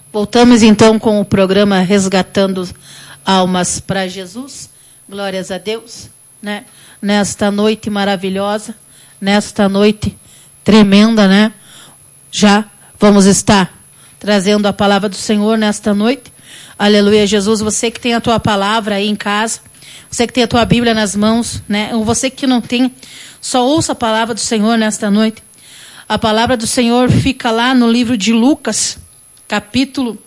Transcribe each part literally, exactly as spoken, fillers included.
Voltamos então com o programa Resgatando Almas para Jesus. Glórias a Deus, né? Nesta noite maravilhosa, nesta noite tremenda, né? Já vamos estar trazendo a palavra do Senhor nesta noite. Aleluia, Jesus. Você que tem a tua palavra aí em casa, você que tem a tua Bíblia nas mãos, né? Ou você que não tem, só ouça a palavra do Senhor nesta noite. A palavra do Senhor fica lá no livro de Lucas, capítulo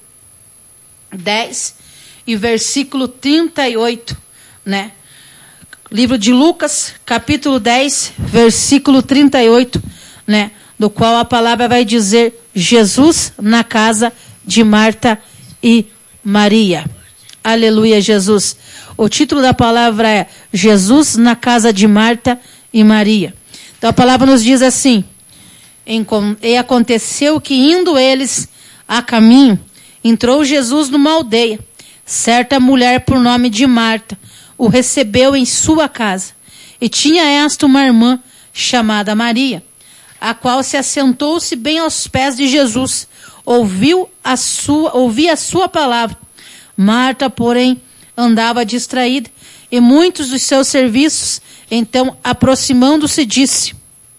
dez e versículo trinta e oito, né? Livro de Lucas, capítulo dez, versículo trinta e oito, né? Do qual a palavra vai dizer: Jesus na casa de Marta e Maria. Aleluia, Jesus. O título da palavra é Jesus na casa de Marta e Maria. Então a palavra nos diz assim: e aconteceu que, indo eles a caminho, entrou Jesus numa aldeia. Certa mulher por nome de Marta o recebeu em sua casa. E tinha esta uma irmã chamada Maria, a qual se assentou-se bem aos pés de Jesus, ouviu a sua, ouvia a sua palavra. Marta, porém, andava distraída e muitos dos seus serviços. Então, aproximando-se, disse: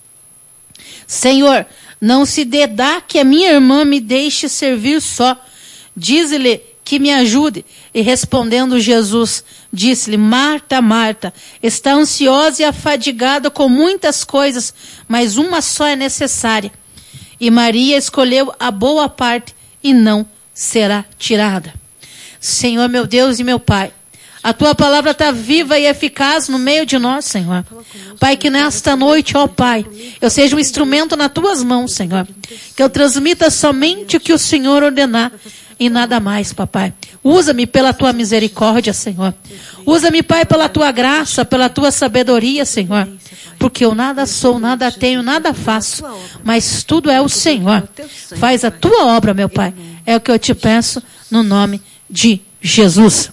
Senhor, não se dá que a minha irmã me deixe servir só. Dize-lhe que me ajude. E respondendo Jesus, disse-lhe: Marta, Marta, está ansiosa e afadigada com muitas coisas, mas uma só é necessária. E Maria escolheu a boa parte e não será tirada. Senhor, meu Deus e meu Pai, a tua palavra está viva e eficaz no meio de nós, Senhor. Pai, que nesta noite, ó Pai, eu seja um instrumento nas tuas mãos, Senhor. Que eu transmita somente o que o Senhor ordenar e nada mais, papai. Usa-me pela tua misericórdia, Senhor. Usa-me, Pai, pela tua graça, pela tua sabedoria, Senhor. Porque eu nada sou, nada tenho, nada faço, mas tudo é o Senhor. Faz a tua obra, meu Pai. É o que eu te peço no nome de Jesus.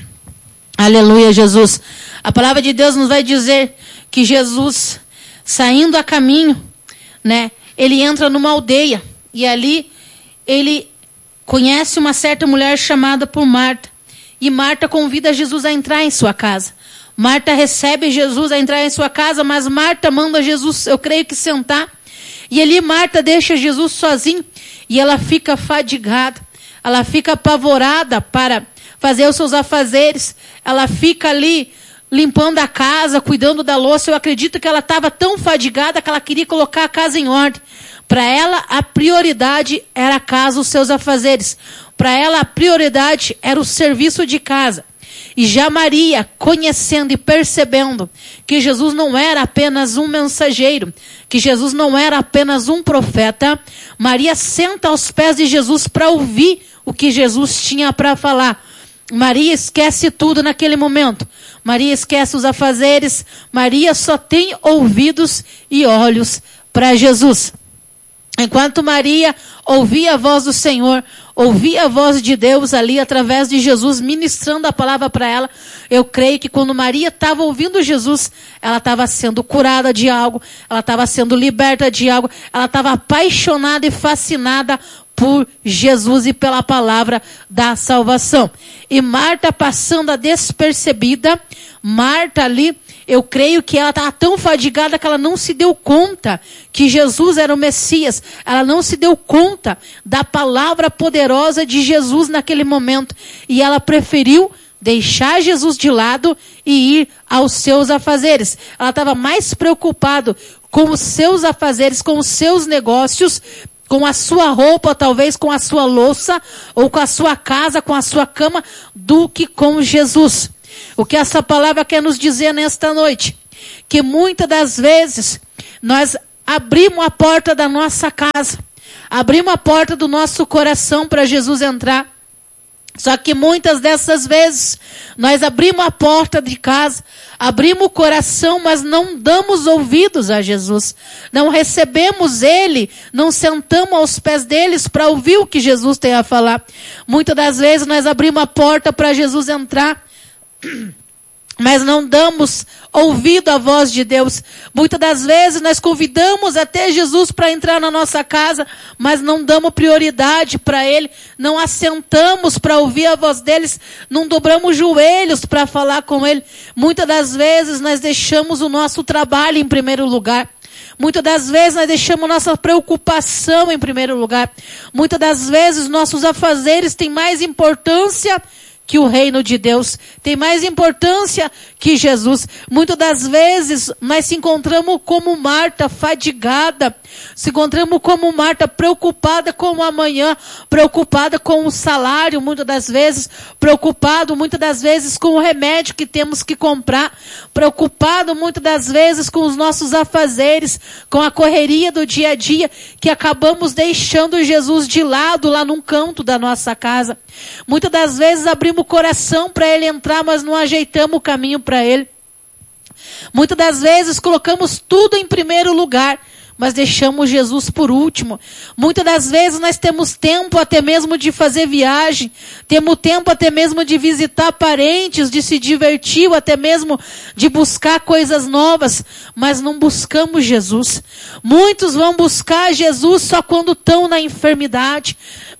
Aleluia, Jesus. A palavra de Deus nos vai dizer que Jesus, saindo a caminho, né, ele entra numa aldeia e ali ele conhece uma certa mulher chamada por Marta. E Marta convida Jesus a entrar em sua casa. Marta recebe Jesus a entrar em sua casa, mas Marta manda Jesus, eu creio que sentar. E ali Marta deixa Jesus sozinho e ela fica fadigada. Ela fica apavorada para fazer os seus afazeres. Ela fica ali limpando a casa, cuidando da louça. Eu acredito que ela estava tão fadigada que ela queria colocar a casa em ordem. Para ela, a prioridade era a casa, os seus afazeres. Para ela, a prioridade era o serviço de casa. E já Maria, conhecendo e percebendo que Jesus não era apenas um mensageiro, que Jesus não era apenas um profeta, Maria senta aos pés de Jesus para ouvir o que Jesus tinha para falar. Maria esquece tudo naquele momento. Maria esquece os afazeres. Maria só tem ouvidos e olhos para Jesus. Enquanto Maria ouvia a voz do Senhor, ouvia a voz de Deus ali através de Jesus ministrando a palavra para ela, eu creio que quando Maria estava ouvindo Jesus, ela estava sendo curada de algo, ela estava sendo liberta de algo, ela estava apaixonada e fascinada por Jesus e pela palavra da salvação. E Marta passando a despercebida, Marta ali, eu creio que ela estava tão fadigada que ela não se deu conta que Jesus era o Messias. Ela não se deu conta da palavra poderosa de Jesus naquele momento. E ela preferiu deixar Jesus de lado e ir aos seus afazeres. Ela estava mais preocupada com os seus afazeres, com os seus negócios, com a sua roupa, talvez com a sua louça, ou com a sua casa, com a sua cama, do que com Jesus. O que essa palavra quer nos dizer nesta noite? Que muitas das vezes nós abrimos a porta da nossa casa, abrimos a porta do nosso coração para Jesus entrar. Só que muitas dessas vezes nós abrimos a porta de casa, abrimos o coração, mas não damos ouvidos a Jesus. Não recebemos Ele, não sentamos aos pés deles para ouvir o que Jesus tem a falar. Muitas das vezes nós abrimos a porta para Jesus entrar, mas não damos ouvido à voz de Deus. Muitas das vezes nós convidamos até Jesus para entrar na nossa casa, mas não damos prioridade para Ele, não assentamos para ouvir a voz deles, não dobramos joelhos para falar com Ele. Muitas das vezes nós deixamos o nosso trabalho em primeiro lugar. Muitas das vezes nós deixamos nossa preocupação em primeiro lugar. Muitas das vezes nossos afazeres têm mais importância que o reino de Deus, tem mais importância que Jesus. Muitas das vezes nós se encontramos como Marta, fadigada, se encontramos como Marta, preocupada com o amanhã, preocupada com o salário, muitas das vezes, preocupado muitas das vezes com o remédio que temos que comprar, preocupado muitas das vezes com os nossos afazeres, com a correria do dia a dia, que acabamos deixando Jesus de lado lá num canto da nossa casa. Muitas das vezes abrimos o coração para Ele entrar, mas não ajeitamos o caminho para Ele. Muitas das vezes colocamos tudo em primeiro lugar, mas deixamos Jesus por último. Muitas das vezes nós temos tempo até mesmo de fazer viagem, temos tempo até mesmo de visitar parentes, de se divertir, ou até mesmo de buscar coisas novas, mas não buscamos Jesus. Muitos vão buscar Jesus só quando estão na enfermidade.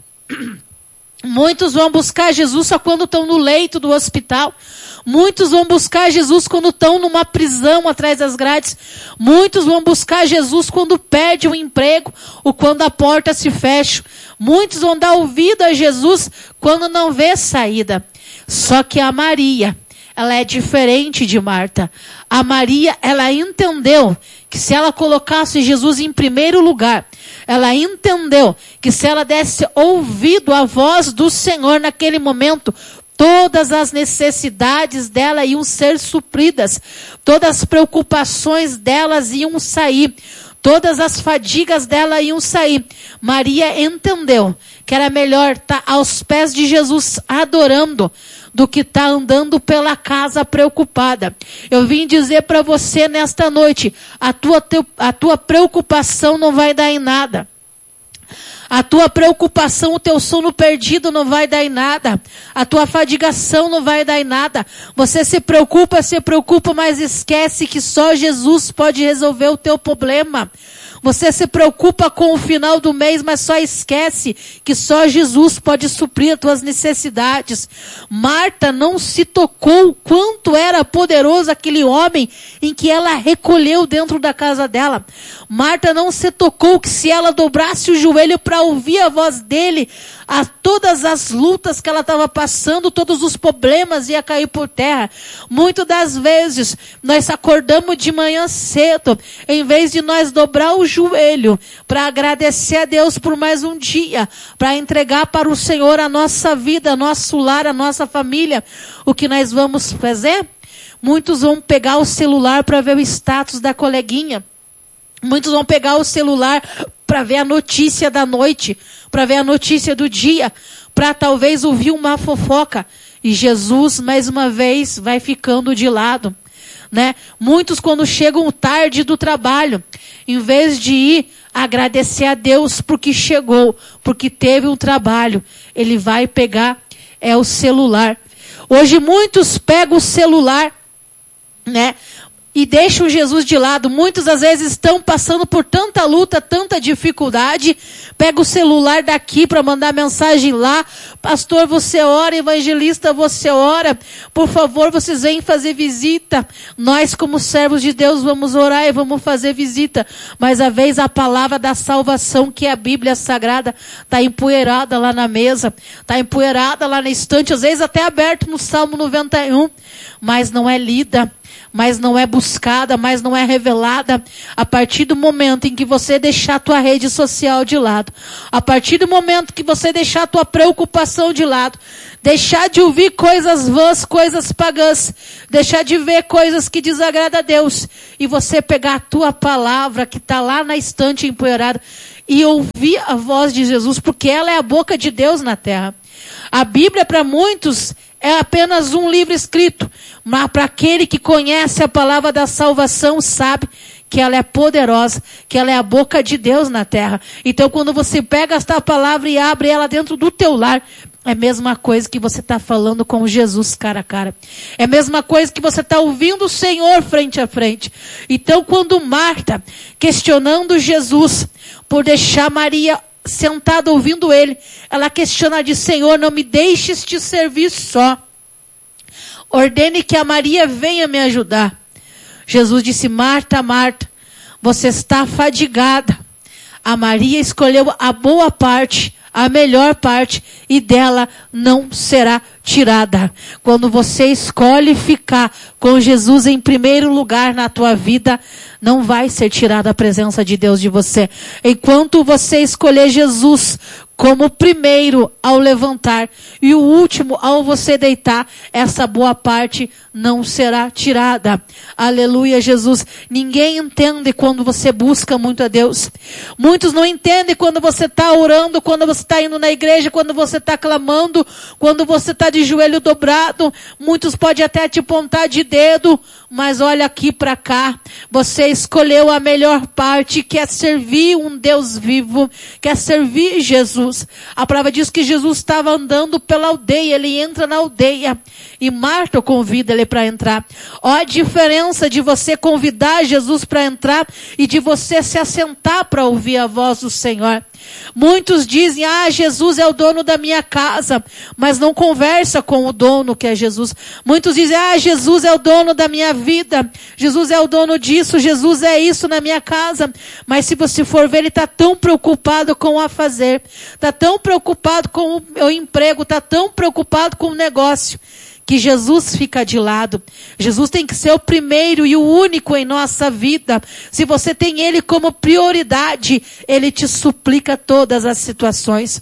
Muitos vão buscar Jesus só quando estão no leito do hospital. Muitos vão buscar Jesus quando estão numa prisão atrás das grades. Muitos vão buscar Jesus quando perde o emprego ou quando a porta se fecha. Muitos vão dar ouvido a Jesus quando não vê saída. Só que a Maria, ela é diferente de Marta. A Maria, ela entendeu que se ela colocasse Jesus em primeiro lugar, ela entendeu que se ela desse ouvido à voz do Senhor naquele momento, todas as necessidades dela iam ser supridas, todas as preocupações delas iam sair, todas as fadigas dela iam sair. Maria entendeu que era melhor estar aos pés de Jesus adorando, do que estar andando pela casa preocupada. Eu vim dizer para você nesta noite, a tua, teu, a tua preocupação não vai dar em nada. A tua preocupação, o teu sono perdido não vai dar em nada. A tua fadigação não vai dar em nada. Você se preocupa, se preocupa, mas esquece que só Jesus pode resolver o teu problema. Você se preocupa com o final do mês, mas só esquece que só Jesus pode suprir as tuas necessidades. Marta não se tocou quanto era poderoso aquele homem em que ela recolheu dentro da casa dela. Marta não se tocou que se ela dobrasse o joelho para ouvir a voz dele, a todas as lutas que ela estava passando, todos os problemas ia cair por terra. Muitas das vezes, nós acordamos de manhã cedo, em vez de nós dobrar o joelho para agradecer a Deus por mais um dia, para entregar para o Senhor a nossa vida, nosso lar, a nossa família, o que nós vamos fazer? Muitos vão pegar o celular para ver o status da coleguinha. Muitos vão pegar o celular para ver a notícia da noite, para ver a notícia do dia, para talvez ouvir uma fofoca. E Jesus, mais uma vez, vai ficando de lado, né? Muitos, quando chegam tarde do trabalho, em vez de ir agradecer a Deus porque chegou, porque teve um trabalho, ele vai pegar é o celular. Hoje muitos pegam o celular, né? E deixam Jesus de lado. Muitos às vezes estão passando por tanta luta, tanta dificuldade. Pega o celular daqui para mandar mensagem lá. Pastor, você ora. Evangelista, você ora. Por favor, vocês vêm fazer visita. Nós, como servos de Deus, vamos orar e vamos fazer visita. Mas às vezes a palavra da salvação, que é a Bíblia Sagrada, está empoeirada lá na mesa. Está empoeirada lá na estante. Às vezes até aberto no Salmo noventa e um. Mas não é lida. Mas não é buscada, mas não é revelada. A partir do momento em que você deixar a tua rede social de lado, a partir do momento que você deixar a tua preocupação de lado, deixar de ouvir coisas vãs, coisas pagãs, deixar de ver coisas que desagradam a Deus, e você pegar a tua palavra que está lá na estante empoeirada e ouvir a voz de Jesus, porque ela é a boca de Deus na terra. A Bíblia para muitos é apenas um livro escrito, mas para aquele que conhece a palavra da salvação sabe que ela é poderosa, que ela é a boca de Deus na terra. Então quando você pega esta palavra e abre ela dentro do teu lar, É a mesma coisa que você está falando com Jesus cara a cara. É a mesma coisa que você está ouvindo o Senhor frente a frente. Então, quando Marta, questionando Jesus, por deixar Maria sentada ouvindo ele, ela questiona de Senhor, não me deixes te servir só. Ordene que a Maria venha me ajudar. Jesus disse, Marta, Marta, você está fadigada. A Maria escolheu a boa parte, a melhor parte, e dela não será tirada. Quando você escolhe ficar com Jesus em primeiro lugar na tua vida, não vai ser tirada a presença de Deus de você. Enquanto você escolher Jesus como o primeiro ao levantar e o último ao você deitar, essa boa parte não será tirada. Aleluia, Jesus. Ninguém entende quando você busca muito a Deus. Muitos não entendem quando você está orando, quando você está indo na igreja, quando você está clamando, quando você está de joelho dobrado. Muitos podem até te apontar de dedo, mas olha aqui para cá. Você escolheu a melhor parte, que é servir um Deus vivo, que é servir Jesus. A palavra diz que Jesus estava andando pela aldeia, ele entra na aldeia e Marta convida ele para entrar. Olha a diferença de você convidar Jesus para entrar e de você se assentar para ouvir a voz do Senhor. Muitos dizem, ah, Jesus é o dono da minha casa, mas não conversa com o dono que é Jesus. Muitos dizem, ah, Jesus é o dono da minha vida, Jesus é o dono disso, Jesus é isso na minha casa. Mas se você for ver, ele está tão preocupado com o a fazer, está tão preocupado com o emprego, está tão preocupado com o negócio, que Jesus fica de lado. Jesus tem que ser o primeiro e o único em nossa vida. Se você tem Ele como prioridade, Ele te suplica todas as situações.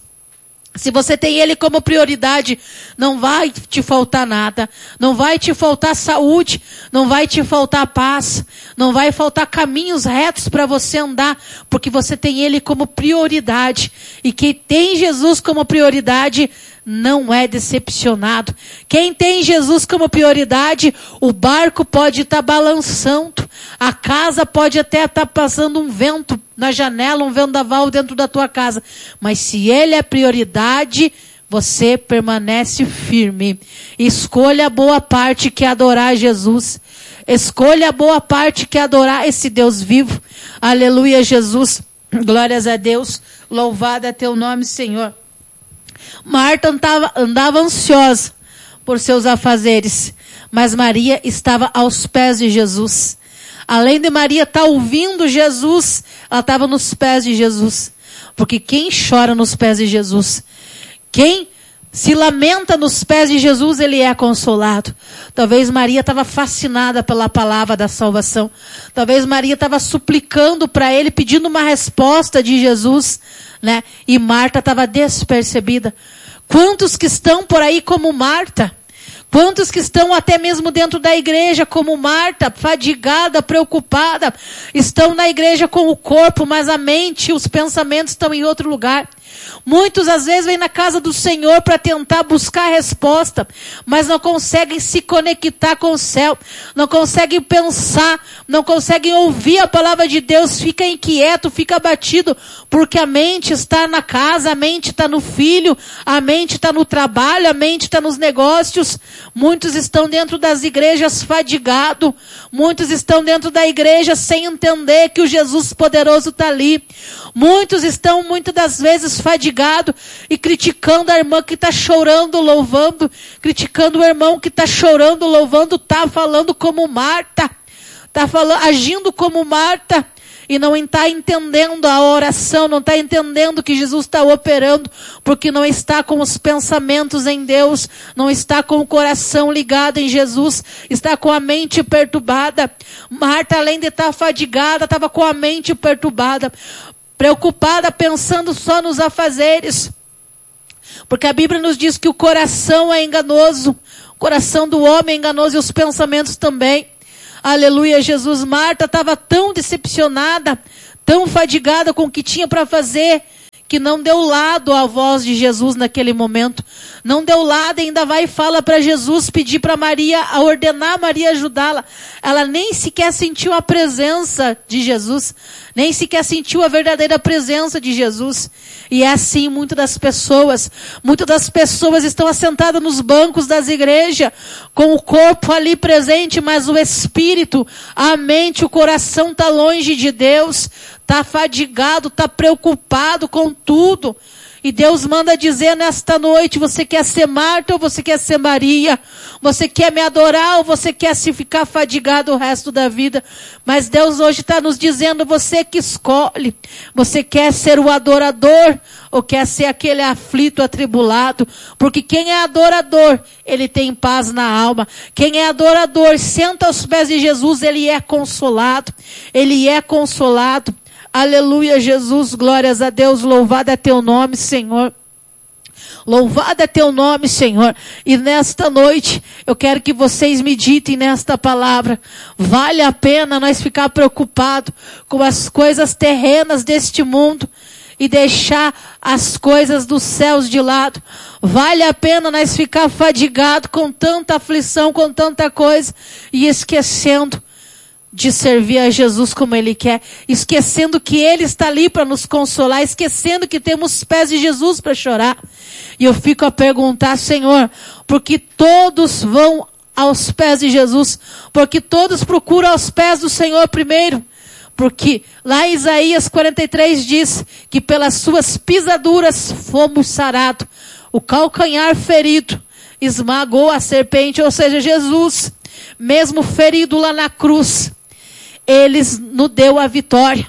Se você tem Ele como prioridade, não vai te faltar nada. Não vai te faltar saúde, não vai te faltar paz, não vai faltar caminhos retos para você andar, porque você tem Ele como prioridade. E quem tem Jesus como prioridade não é decepcionado. Quem tem Jesus como prioridade, o barco pode estar balançando, a casa pode até estar passando um vento na janela, um vendaval dentro da tua casa, mas se Ele é prioridade, você permanece firme. Escolha a boa parte, que é adorar Jesus. Escolha a boa parte, que é adorar esse Deus vivo. Aleluia, Jesus. Glórias a Deus. Louvado é teu nome, Senhor. Marta andava, andava ansiosa por seus afazeres, mas Maria estava aos pés de Jesus. Além de Maria estar ouvindo Jesus, ela estava nos pés de Jesus. Porque quem chora nos pés de Jesus, quem se lamenta nos pés de Jesus, ele é consolado. Talvez Maria estava fascinada pela palavra da salvação. Talvez Maria estava suplicando para ele, pedindo uma resposta de Jesus, né? E Marta estava despercebida. Quantos que estão por aí como Marta? Quantos que estão até mesmo dentro da igreja como Marta, fadigada, preocupada, estão na igreja com o corpo, mas a mente, os pensamentos estão em outro lugar. Muitos às vezes vêm na casa do Senhor para tentar buscar resposta, mas não conseguem se conectar com o céu, não conseguem pensar, não conseguem ouvir a palavra de Deus, fica inquieto, fica abatido, porque a mente está na casa, a mente está no filho, a mente está no trabalho, a mente está nos negócios. Muitos estão dentro das igrejas fadigados, muitos estão dentro da igreja sem entender que o Jesus poderoso está ali. Muitos estão muitas das vezes fadigados e criticando a irmã que está chorando, louvando, criticando o irmão que está chorando, louvando, está falando como Marta, está falando, agindo como Marta, e não está entendendo a oração, não está entendendo que Jesus está operando, porque não está com os pensamentos em Deus, não está com o coração ligado em Jesus, está com a mente perturbada. Marta, além de estar fadigada, estava com a mente perturbada, preocupada, pensando só nos afazeres. Porque a Bíblia nos diz que o coração é enganoso, o coração do homem é enganoso e os pensamentos também. Aleluia, Jesus. Marta estava tão decepcionada, tão fadigada com o que tinha para fazer, que não deu lado à voz de Jesus naquele momento. Não deu lado, ainda vai e fala para Jesus, pedir para Maria, a ordenar Maria ajudá-la. Ela nem sequer sentiu a presença de Jesus. Nem sequer sentiu a verdadeira presença de Jesus. E é assim muitas das pessoas. Muitas das pessoas estão assentadas nos bancos das igrejas, com o corpo ali presente, mas o espírito, a mente, o coração está longe de Deus. Está fadigado, está preocupado com tudo. E Deus manda dizer nesta noite, você quer ser Marta ou você quer ser Maria? Você quer me adorar ou você quer se ficar fadigado o resto da vida? Mas Deus hoje está nos dizendo, você que escolhe. Você quer ser o adorador ou quer ser aquele aflito, atribulado? Porque quem é adorador, ele tem paz na alma. Quem é adorador, senta aos pés de Jesus, ele é consolado. Ele é consolado. Aleluia, Jesus, glórias a Deus, louvado é teu nome, Senhor. Louvado é teu nome, Senhor. E nesta noite, eu quero que vocês meditem nesta palavra. Vale a pena nós ficar preocupados com as coisas terrenas deste mundo e deixar as coisas dos céus de lado. Vale a pena nós ficar fadigados com tanta aflição, com tanta coisa e esquecendo de servir a Jesus como Ele quer, esquecendo que Ele está ali para nos consolar, esquecendo que temos os pés de Jesus para chorar. E eu fico a perguntar, Senhor, porque todos vão aos pés de Jesus, porque todos procuram aos pés do Senhor primeiro, porque lá em Isaías quarenta e três diz que pelas suas pisaduras fomos sarados, o calcanhar ferido esmagou a serpente, ou seja, Jesus, mesmo ferido lá na cruz, Ele nos deu a vitória.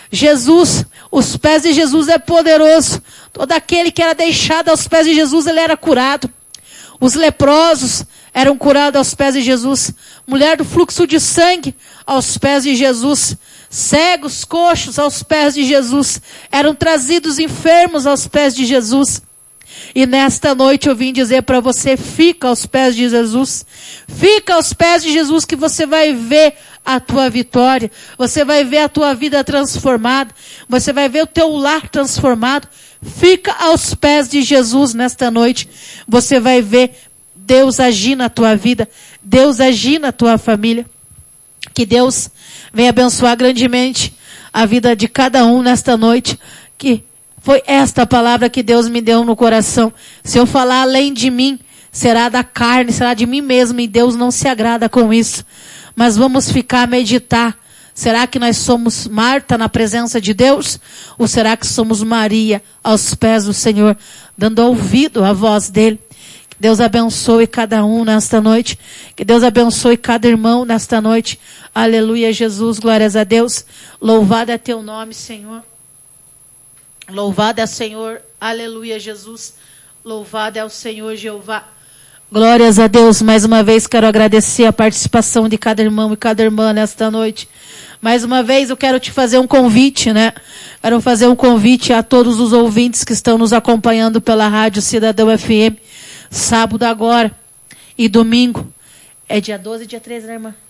Jesus, os pés de Jesus é poderoso. Todo aquele que era deixado aos pés de Jesus, ele era curado. Os leprosos eram curados aos pés de Jesus. Mulher do fluxo de sangue, aos pés de Jesus. Cegos, coxos, aos pés de Jesus. Eram trazidos enfermos aos pés de Jesus. E nesta noite eu vim dizer para você, fica aos pés de Jesus. Fica aos pés de Jesus que você vai ver a tua vitória. Você vai ver a tua vida transformada. Você vai ver o teu lar transformado. Fica aos pés de Jesus nesta noite. Você vai ver Deus agir na tua vida. Deus agir na tua família. Que Deus venha abençoar grandemente a vida de cada um nesta noite. Que foi esta palavra que Deus me deu no coração. Se eu falar além de mim, será da carne, será de mim mesmo, e Deus não se agrada com isso. Mas vamos ficar a meditar. Será que nós somos Marta na presença de Deus? Ou será que somos Maria aos pés do Senhor, dando ouvido à voz dele? Que Deus abençoe cada um nesta noite. Que Deus abençoe cada irmão nesta noite. Aleluia, Jesus, glórias a Deus. Louvado é teu nome, Senhor. Louvado é o Senhor, aleluia, Jesus. Louvado é o Senhor, Jeová. Glórias a Deus. Mais uma vez quero agradecer a participação de cada irmão e cada irmã nesta noite. Mais uma vez eu quero te fazer um convite, né? Quero fazer um convite a todos os ouvintes que estão nos acompanhando pela Rádio Cidadão F M. Sábado agora e domingo. É dia doze e dia treze, né, irmã?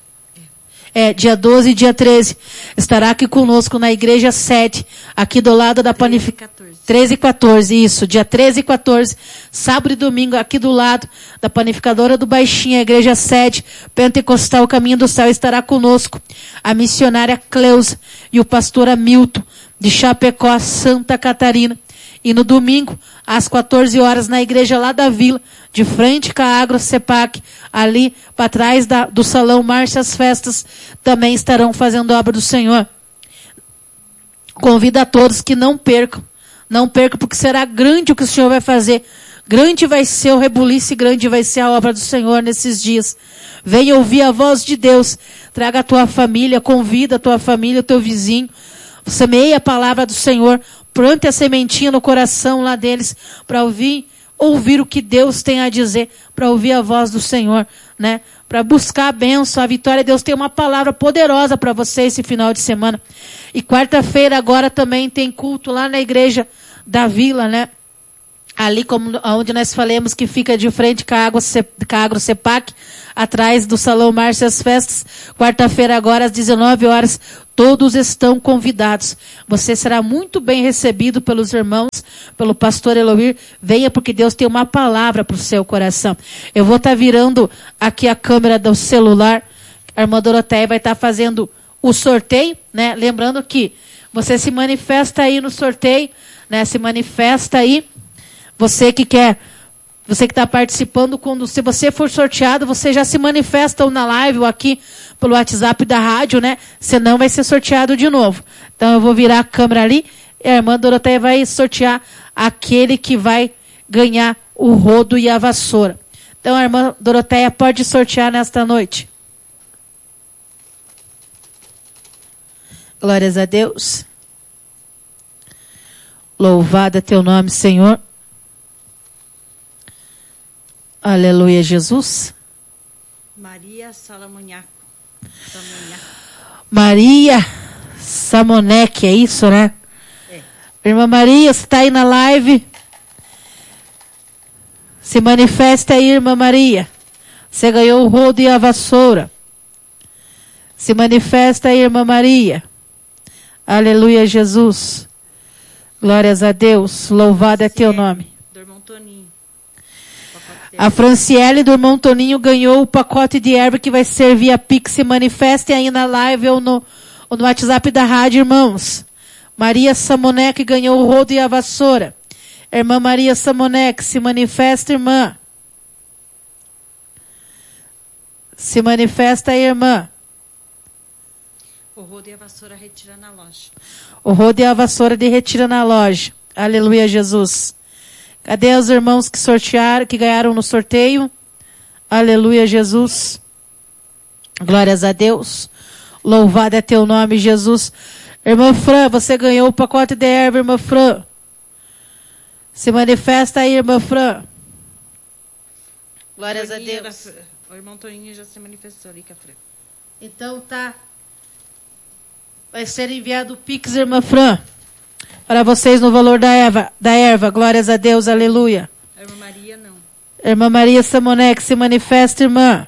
É, dia doze e dia treze, estará aqui conosco na igreja sede, aqui do lado da panificadora. treze e quatorze, isso, dia treze e quatorze, sábado e domingo, aqui do lado da panificadora do Baixinho, a igreja sede, Pentecostal Caminho do Céu, estará conosco a missionária Cleusa e o pastor Hamilton, de Chapecó, Santa Catarina. E no domingo, às quatorze horas, na igreja lá da vila, de frente com a Agro Cepac, ali para trás da, do salão Marchas Festas, também estarão fazendo a obra do Senhor. Convido a todos que não percam, não percam, porque será grande o que o Senhor vai fazer. Grande vai ser o rebuliço, grande vai ser a obra do Senhor nesses dias. Venha ouvir a voz de Deus, traga a tua família, convida a tua família, o teu vizinho, semeie a palavra do Senhor, plante a sementinha no coração lá deles, para ouvir, ouvir o que Deus tem a dizer, para ouvir a voz do Senhor, né? Para buscar a bênção, a vitória. Deus tem uma palavra poderosa para você esse final de semana. E quarta-feira agora também tem culto lá na igreja da vila, né? ali como onde nós falamos que fica de frente com a, água, com a AgroSepac, atrás do Salão Márcia as Festas, quarta-feira agora às dezenove horas, todos estão convidados. Você será muito bem recebido pelos irmãos, pelo pastor Eloir. Venha porque Deus tem uma palavra para o seu coração. Eu vou estar tá virando aqui a câmera do celular. A irmã Doroteia vai estar tá fazendo o sorteio, né? Lembrando que você se manifesta aí no sorteio, né? Se manifesta aí. Você que quer, você que está participando, quando, se você for sorteado, você já se manifesta ou na live ou aqui pelo WhatsApp da rádio, né? Senão vai ser sorteado de novo. Então eu vou virar a câmera ali e a irmã Doroteia vai sortear aquele que vai ganhar o rodo e a vassoura. Então a irmã Doroteia pode sortear nesta noite. Glórias a Deus. Louvado é teu nome, Senhor. Aleluia, Jesus. Maria Salamonhaco. Samonhaco. Maria Samoneque, é isso, né? É. Irmã Maria, você está aí na live? Se manifesta aí, irmã Maria. Você ganhou o rodo e a vassoura. Se manifesta aí, irmã Maria. Aleluia, Jesus. Glórias a Deus. Louvado é teu nome. Do irmão Toninho. A Franciele do irmão Toninho ganhou o pacote de erva que vai ser via Pix. Se manifestem aí na live ou no, ou no WhatsApp da rádio, irmãos. Maria Samoneque ganhou o rodo e a vassoura. Irmã Maria Samoneque, se manifesta, irmã. Se manifesta aí, irmã. O rodo e a vassoura retira na loja. O rodo e a vassoura de retira na loja. Aleluia, Jesus. Cadê os irmãos que sortearam, que ganharam no sorteio? Aleluia, Jesus. Glórias a Deus. Louvado é teu nome, Jesus. Irmã Fran, você ganhou o pacote de erva, irmã Fran. Se manifesta aí, irmã Fran. Glórias a Deus. Era, o irmão Toninho já se manifestou ali com a Fran. Então tá. Vai ser enviado o Pix, irmã Fran. Para vocês no valor da erva, da erva. Glórias a Deus, aleluia. A irmã Maria não. Irmã Maria Samoneque, se manifesta, irmã.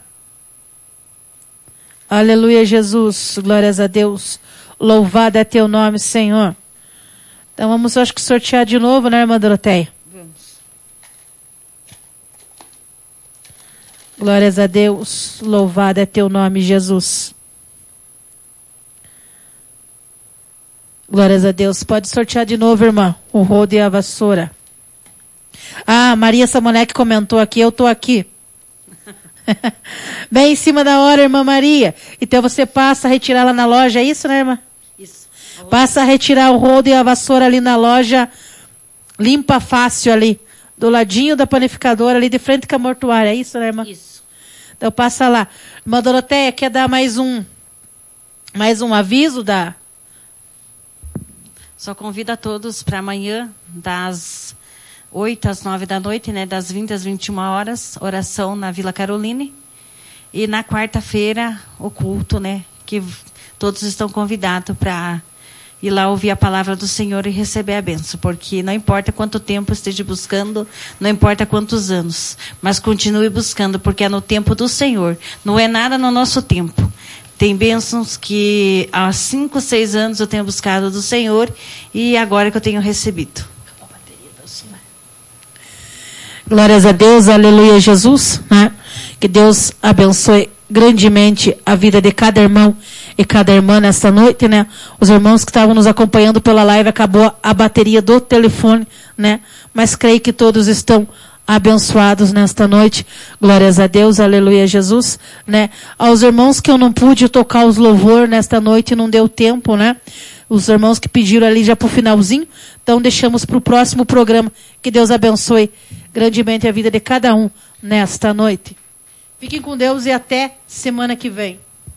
Aleluia, Jesus. Glórias a Deus. Louvado é teu nome, Senhor. Então vamos, acho que sortear de novo, né, irmã Doroteia? Vamos. Glórias a Deus. Louvado é teu nome, Jesus. Glórias a Deus. Pode sortear de novo, irmã. O rodo e a vassoura. Ah, Maria Samoneque comentou aqui. Eu estou aqui. Bem em cima da hora, irmã Maria. Então você passa a retirar lá na loja. É isso, né, irmã? Isso. Passa a retirar o rodo e a vassoura ali na loja. Limpa fácil ali. Do ladinho da panificadora, ali de frente com a mortuária. É isso, né, irmã? Isso. Então passa lá. Irmã Doroteia, quer dar mais um, mais um aviso da... Só convido a todos para amanhã, das oito às nove da noite, né? Das vinte às vinte e uma horas, oração na Vila Caroline. E na quarta-feira, o culto, né? Que todos estão convidados para ir lá ouvir a palavra do Senhor e receber a bênção. Porque não importa quanto tempo esteja buscando, não importa quantos anos, mas continue buscando, porque é no tempo do Senhor. Não é nada no nosso tempo. Tem bênçãos que há cinco, seis anos eu tenho buscado do Senhor e agora que eu tenho recebido. Glórias a Deus, aleluia, Jesus. Né? Que Deus abençoe grandemente a vida de cada irmão e cada irmã nesta noite, né? Os irmãos que estavam nos acompanhando pela live, acabou a bateria do telefone, né? Mas creio que todos estão abençoados nesta noite. Glórias a Deus, aleluia, Jesus, né? Aos irmãos que eu não pude tocar os louvor nesta noite, não deu tempo, né? Os irmãos que pediram ali já pro finalzinho, então deixamos para o próximo programa. Que Deus abençoe grandemente a vida de cada um nesta noite. Fiquem com Deus e até semana que vem.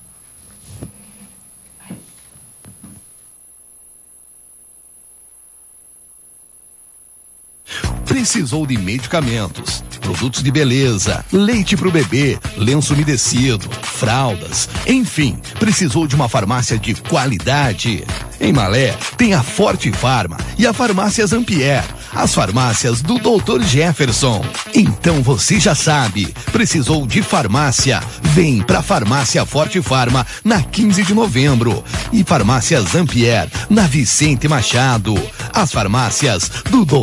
Precisou de medicamentos, produtos de beleza, leite para o bebê, lenço umedecido, fraldas, enfim, precisou de uma farmácia de qualidade? Em Malé tem a Forte Farma e a Farmácia Zampier. as farmácias do doutor Jefferson. Então você já sabe, precisou de farmácia? Vem pra Farmácia Forte Farma na quinze de novembro e Farmácia Zampier na Vicente Machado. As farmácias do doutor